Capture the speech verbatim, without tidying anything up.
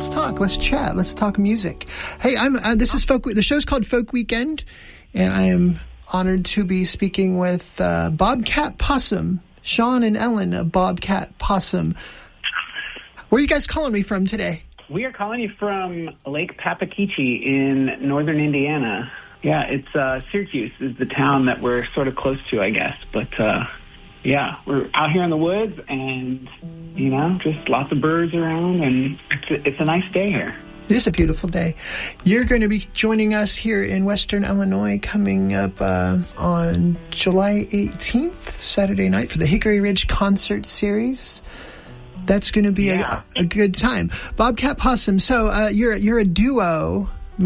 let's talk. Let's chat. Let's talk music. Hey, I'm. Uh, this is Folk. The show's called Folk Weekend, and I am honored to be speaking with uh, Bobcat Possum, Sean and Ellen of Bobcat Possum. Where are you guys calling me from today? We are calling you from Lake Papakichi in northern Indiana. Yeah, it's uh, Syracuse is the town that we're sort of close to, I guess. But, uh, yeah, we're out here in the woods and, you know, just lots of birds around, and it's a, it's a nice day here. It is a beautiful day. You're going to be joining us here in Western Illinois coming up uh, on July eighteenth, Saturday night, for the Hickory Ridge Concert Series. That's going to be yeah. a, a good time. Bobcat Possum, so uh, you're you're a duo.